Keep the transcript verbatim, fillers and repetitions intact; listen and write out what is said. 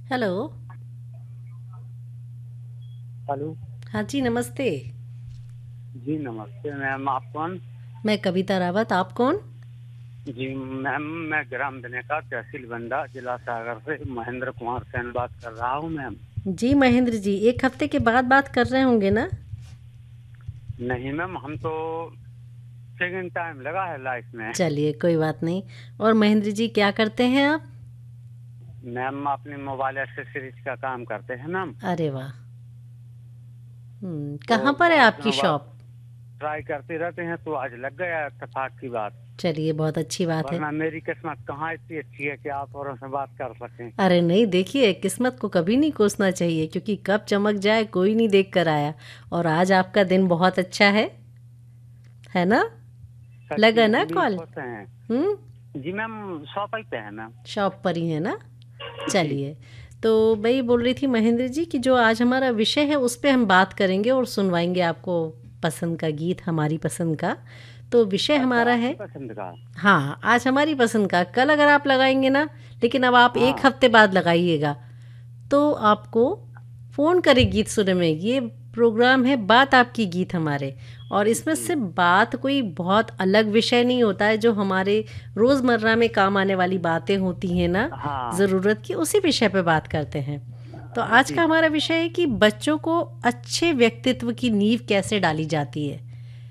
Hello. Hello. हाँ जी, नमस्ते। जी नमस्ते मैम, आप कौन? मैं कविता रावत, आप कौन? जी मैम, मैं ग्राम दिनेका, तहसील बंदा, जिला सागर से महेंद्र कुमार सेन बात कर रहा हूँ मैम। जी महेंद्र जी, एक हफ्ते के बाद बात कर रहे होंगे ना? नहीं मैम, हम तो सेकंड टाइम लगा है लाइफ में। चलिए, कोई बात नहीं। और महेंद्र जी, क्या करते हैं आप? मैम अपनी मोबाइल एक्सेसरीज का काम करते हैं मैम। अरे वाह। हम्म, तो कहाँ पर है बहुत आपकी दिनों बाद शॉप? ट्राई करते रहते हैं तो आज लग गया, इत्तेफाक की बात। चलिए, बहुत अच्छी बात है। वरना मेरी किस्मत कहाँ इतनी अच्छी है कि आप औरों से बात कर सकें। अरे नहीं, देखिए, किस्मत को कभी नहीं कोसना चाहिए, क्योंकि कब चमक जाए कोई नहीं देख कर आया। और आज आपका दिन बहुत अच्छा है है ना? लगा सच्ची ना हम भी कॉल? खुश हैं। हम्म। जी मैम, शॉप ही पे है मैम। शॉप पर ही है ना? जी। चलिए। तो मैं ये बोल रही थी महेंद्र जी कि जो आज हमारा विषय है उस पे हम बात करेंगे और सुनवाएंगे आपको पसंद का गीत, हमारी पसंद का। तो विषय अच्छा, हमारा आपकी है। पसंद का? हाँ, आज हमारी पसंद का, कल अगर आप लगाएंगे ना, लेकिन अब आप एक हाँ। हफ्ते बाद लगाइएगा, तो आपको फ़ोन करे गीत सुने में। ये प्रोग्राम है बात आपकी गीत हमारे। और इसमें जी। सिर्फ बात कोई बहुत अलग विषय नहीं होता है, जो हमारे रोज़मर्रा में काम आने वाली बातें होती हैं ना, हाँ। ज़रूरत की, उसी विषय पे बात करते हैं। तो आज जी। का हमारा विषय है कि बच्चों को अच्छे व्यक्तित्व की नींव कैसे डाली जाती है।